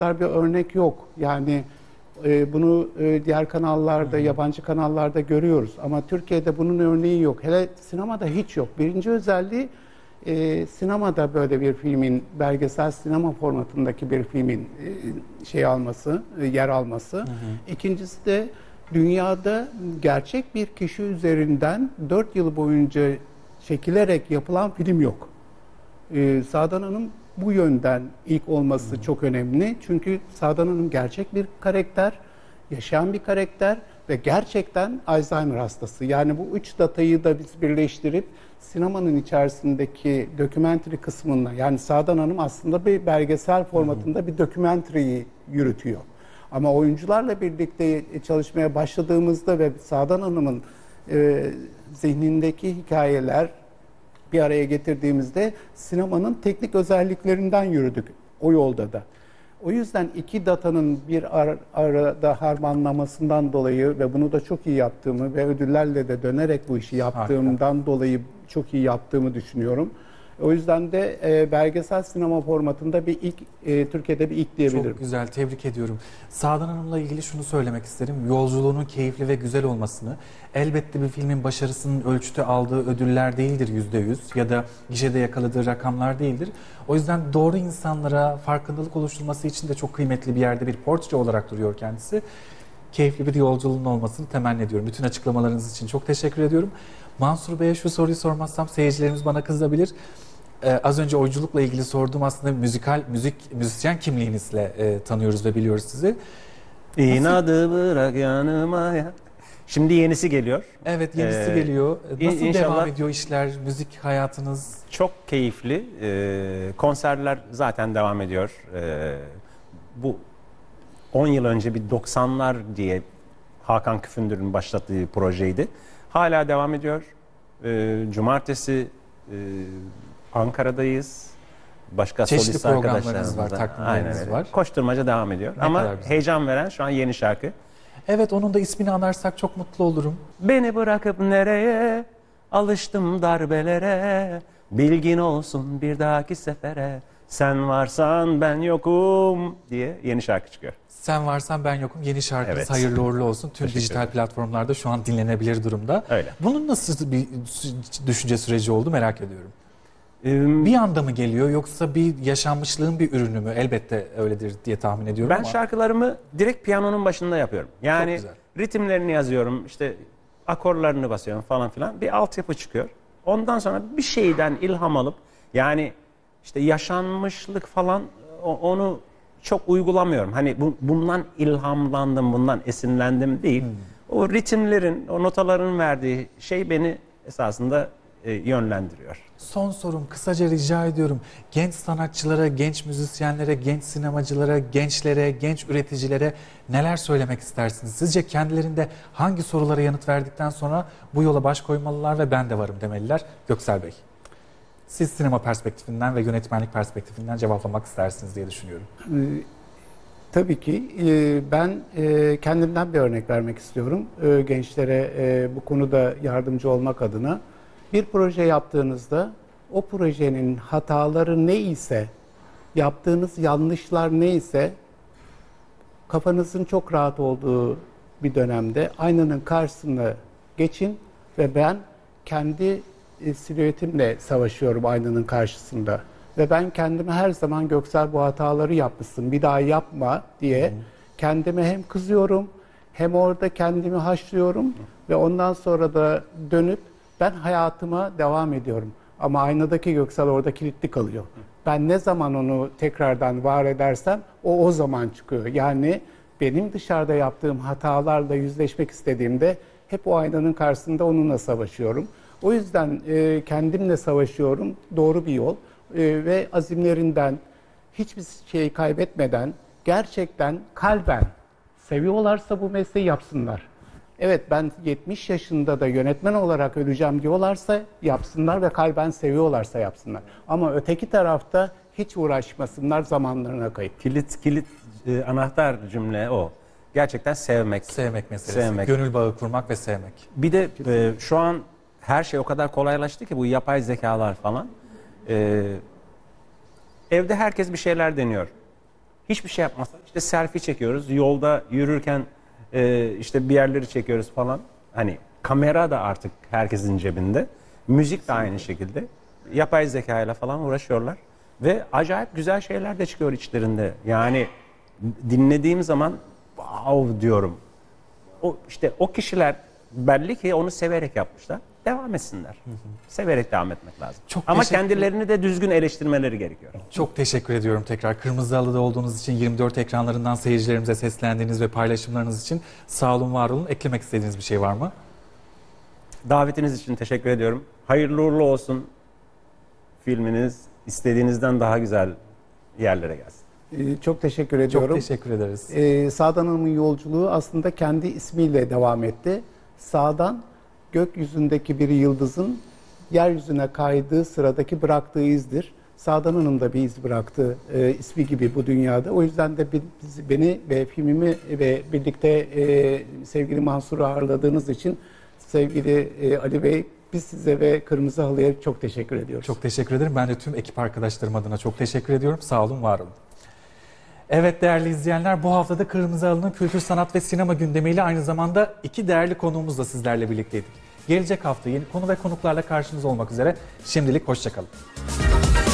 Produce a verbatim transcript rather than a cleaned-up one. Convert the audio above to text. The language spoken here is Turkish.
bir örnek yok. Yani e, bunu e, diğer kanallarda, Hı-hı. yabancı kanallarda görüyoruz. Ama Türkiye'de bunun örneği yok. Hele sinemada hiç yok. Birinci özelliği e, sinemada böyle bir filmin, belgesel sinema formatındaki bir filmin e, şey alması, e, yer alması. Hı-hı. İkincisi de dünyada gerçek bir kişi üzerinden dört yıl boyunca çekilerek yapılan film yok. Ee, Sadan Hanım bu yönden ilk olması hmm. çok önemli. Çünkü Sadan Hanım gerçek bir karakter, yaşayan bir karakter ve gerçekten Alzheimer hastası. Yani bu üç datayı da biz birleştirip sinemanın içerisindeki dokümentary kısmında, yani Sadan Hanım aslında bir belgesel formatında hmm. bir dokümenteriyi yürütüyor. Ama oyuncularla birlikte çalışmaya başladığımızda ve Sadan Hanım'ın e, zihnindeki hikayeler bir araya getirdiğimizde sinemanın teknik özelliklerinden yürüdük o yolda da. O yüzden iki datanın bir ar arada harmanlamasından dolayı ve bunu da çok iyi yaptığımı ve ödüllerle de dönerek bu işi yaptığımdan Harika. dolayı çok iyi yaptığımı düşünüyorum. O yüzden de e, belgesel sinema formatında bir ilk, e, Türkiye'de bir ilk diyebilirim. Çok güzel, tebrik ediyorum. Sadan Hanım'la ilgili şunu söylemek isterim. Yolculuğunun keyifli ve güzel olmasını, elbette bir filmin başarısının ölçütü aldığı ödüller değildir yüzde yüz ya da gişede yakaladığı rakamlar değildir. O yüzden doğru insanlara farkındalık oluşturması için de çok kıymetli bir yerde bir portre olarak duruyor kendisi. Keyifli bir yolculuğun olmasını temenni ediyorum. Bütün açıklamalarınız için çok teşekkür ediyorum. Mansur Bey'e şu soruyu sormazsam seyircilerimiz bana kızabilir. Ee, az önce oyunculukla ilgili sorduğum aslında müzikal, müzik, müzisyen kimliğinizle e, tanıyoruz ve biliyoruz sizi. İnadı bırak yanıma ya. Şimdi yenisi geliyor. Evet, yenisi ee, geliyor. Nasıl inşallah devam ediyor işler, müzik hayatınız? Çok keyifli. Ee, konserler zaten devam ediyor. Ee, bu on yıl önce bir doksanlar diye Hakan Küfündür'ün başlattığı bir projeydi. Hala devam ediyor. Ee, cumartesi e, Ankara'dayız. Başka çeşitli solist programlarınız var, takvimleriniz var. Koşturmaca devam ediyor. Ne Ama heyecan veren şu an yeni şarkı. Evet, onun da ismini anarsak çok mutlu olurum. Beni bırakıp nereye? Alıştım darbelere. Bilgin olsun bir dahaki sefere. Sen varsan ben yokum diye yeni şarkı çıkıyor. Sen varsan ben yokum yeni şarkınız evet. hayırlı uğurlu olsun. Tüm dijital platformlarda şu an dinlenebilir durumda. Öyle. Bunun nasıl bir düşünce süreci oldu merak ediyorum. Ee, bir anda mı geliyor yoksa bir yaşanmışlığın bir ürünü mü? Elbette öyledir diye tahmin ediyorum ben ama. Ben şarkılarımı direkt piyanonun başında yapıyorum. Yani ritimlerini yazıyorum, işte akorlarını basıyorum falan filan. Bir altyapı çıkıyor. Ondan sonra bir şeyden ilham alıp, yani işte yaşanmışlık falan onu çok uygulamıyorum. Hani bu, bundan ilhamlandım, bundan esinlendim değil. Hmm. O ritimlerin, o notaların verdiği şey beni esasında e, yönlendiriyor. Son sorum, kısaca rica ediyorum. Genç sanatçılara, genç müzisyenlere, genç sinemacılara, gençlere, genç üreticilere neler söylemek istersiniz? Sizce kendilerinde hangi sorulara yanıt verdikten sonra bu yola baş koymalılar ve ben de varım demeliler? Göksel Bey, siz sinema perspektifinden ve yönetmenlik perspektifinden cevaplamak istersiniz diye düşünüyorum. Ee, tabii ki. Ee, ben e, kendimden bir örnek vermek istiyorum. Ee, gençlere e, bu konuda yardımcı olmak adına. Bir proje yaptığınızda o projenin hataları ne ise, yaptığınız yanlışlar ne ise kafanızın çok rahat olduğu bir dönemde aynanın karşısına geçin ve ben kendi e, silüetimle savaşıyorum aynanın karşısında. Ve ben kendime her zaman Göksel bu hataları yapmışsın, bir daha yapma diye hmm. kendime hem kızıyorum hem orada kendimi haşlıyorum hmm. ve ondan sonra da dönüp ben hayatıma devam ediyorum. Ama aynadaki Göksel orada kilitli kalıyor. Ben ne zaman onu tekrardan var edersem o o zaman çıkıyor. Yani benim dışarıda yaptığım hatalarla yüzleşmek istediğimde hep o aynanın karşısında onunla savaşıyorum. O yüzden e, kendimle savaşıyorum. Doğru bir yol. E, ve azimlerinden hiçbir şeyi kaybetmeden gerçekten kalben seviyorlarsa bu mesleği yapsınlar. Evet, ben yetmiş yaşında da yönetmen olarak öleceğim diyorlarsa yapsınlar ve kalben seviyorlarsa yapsınlar. Ama öteki tarafta hiç uğraşmasınlar, zamanlarına kayıp. Kilit kilit e, anahtar cümle o. Gerçekten sevmek. Sevmek meselesi. Sevmek. Gönül bağı kurmak ve sevmek. Bir de e, şu an her şey o kadar kolaylaştı ki bu yapay zekalar falan. E, evde herkes bir şeyler deniyor. hiçbir şey yapmasak işte selfie çekiyoruz. Yolda yürürken e, işte bir yerleri çekiyoruz falan. Hani kamera da artık herkesin cebinde. Müzik de aynı şekilde. Yapay zeka ile falan uğraşıyorlar. Ve acayip güzel şeyler de çıkıyor içlerinde. Yani dinlediğim zaman wow diyorum. O işte o kişiler belli ki onu severek yapmışlar. Devam etsinler. Hı hı. Severek devam etmek lazım. Çok Ama teşekkür- kendilerini de düzgün eleştirmeleri gerekiyor. Çok teşekkür ediyorum tekrar. Kırmızı Halı'da olduğunuz için, yirmi dört ekranlarından seyircilerimize seslendiğiniz ve paylaşımlarınız için sağ olun, var olun. Eklemek istediğiniz bir şey var mı? Davetiniz için teşekkür ediyorum. Hayırlı uğurlu olsun. Filminiz istediğinizden daha güzel yerlere gelsin. Ee, Çok teşekkür ediyorum. Çok teşekkür ederiz. Ee, Sağdan Hanım'ın yolculuğu aslında kendi ismiyle devam etti. Sağdan, gökyüzündeki bir yıldızın yeryüzüne kaydığı sıradaki bıraktığı izdir. Sağdan Hanım da bir iz bıraktı, e, ismi gibi bu dünyada. O yüzden de biz, beni ve filmimi ve birlikte e, sevgili Mansur'u ağırladığınız için sevgili e, Ali Bey, biz size ve Kırmızı Halı'ya çok teşekkür ediyoruz. Çok teşekkür ederim. Ben de tüm ekip arkadaşlarım adına çok teşekkür ediyorum. Sağ olun, var olun. Evet değerli izleyenler, bu haftada Kırmızı Halı'nın kültür, sanat ve sinema gündemiyle aynı zamanda iki değerli konuğumuzla sizlerle birlikteydik. Gelecek hafta yeni konu ve konuklarla karşınızda olmak üzere. Şimdilik hoşça kalın.